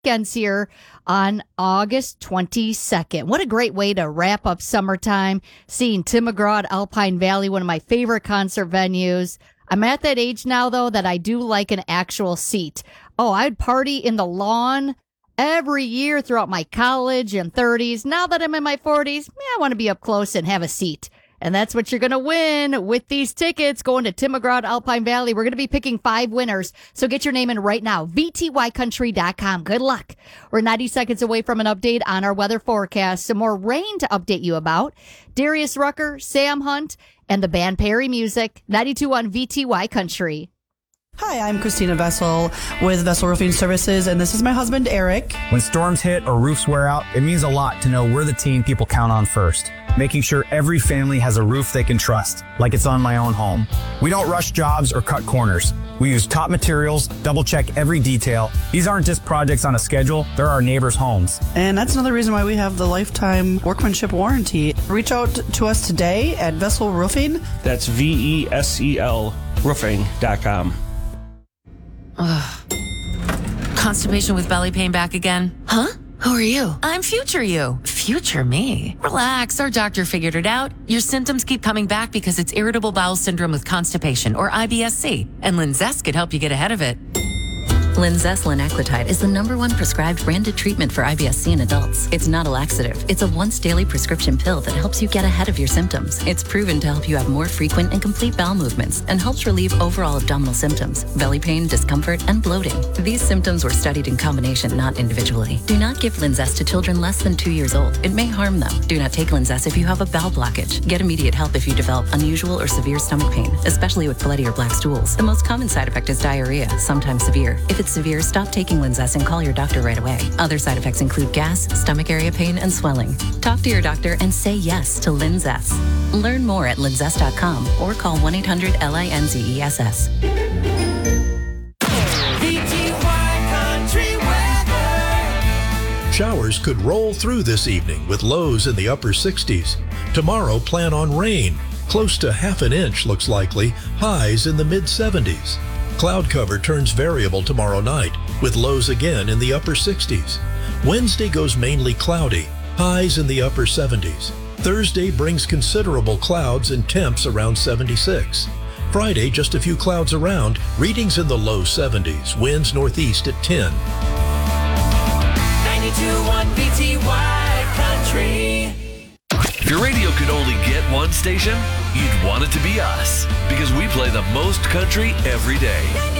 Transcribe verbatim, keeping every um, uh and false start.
weekends here on August twenty-second. What a great way to wrap up summertime, seeing Tim McGraw at Alpine Valley, one of my favorite concert venues. I'm at that age now, though, that I do like an actual seat. Oh, I'd party in the lawn every year throughout my college and thirties. Now that I'm in my forties, yeah, I want to be up close and have a seat. And that's what you're going to win with these tickets going to Tim McGraw at Alpine Valley. We're going to be picking five winners. So get your name in right now. V T Y country dot com. Good luck. We're ninety seconds away from an update on our weather forecast. Some more rain to update you about. Darius Rucker, Sam Hunt, and the band Perry Music. ninety-two point one V T Y Country. Hi, I'm Christina Vessel with Vessel Roofing Services, and this is my husband, Eric. When storms hit or roofs wear out, it means a lot to know we're the team people count on first, making sure every family has a roof they can trust, like it's on my own home. We don't rush jobs or cut corners. We use top materials, double-check every detail. These aren't just projects on a schedule, they're our neighbors' homes. And that's another reason why we have the lifetime workmanship warranty. Reach out to us today at Vessel Roofing. That's V E S E L roofing dot com. Ugh. Constipation with belly pain back again? Huh? Who are you? I'm future you. Future me? Relax, our doctor figured it out. Your symptoms keep coming back because it's irritable bowel syndrome with constipation, or I B S C, and Linzess could help you get ahead of it. Linzess linaclotide is the number one prescribed branded treatment for I B S C in adults. It's not a laxative. It's a once daily prescription pill that helps you get ahead of your symptoms. It's proven to help you have more frequent and complete bowel movements and helps relieve overall abdominal symptoms, belly pain, discomfort, and bloating. These symptoms were studied in combination, not individually. Do not give Linzess to children less than two years old. It may harm them. Do not take Linzess if you have a bowel blockage. Get immediate help if you develop unusual or severe stomach pain, especially with bloody or black stools. The most common side effect is diarrhea, sometimes severe. If it's severe, stop taking Linzess and call your doctor right away. Other side effects include gas, stomach area pain, and swelling. Talk to your doctor and say yes to Linzess. Learn more at linzess dot com or call one eight hundred L I N Z E S S. Showers could roll through this evening with lows in the upper sixties. Tomorrow, plan on rain. Close to half an inch looks likely, highs in the mid seventies. Cloud cover turns variable tomorrow night, with lows again in the upper sixties. Wednesday goes mainly cloudy, highs in the upper seventies. Thursday brings considerable clouds and temps around seventy-six. Friday, just a few clouds around, readings in the low seventies, winds northeast at ten. ninety-two point one V T Y Country. If your radio could only get one station, you'd want it to be us, because we play the most country every day.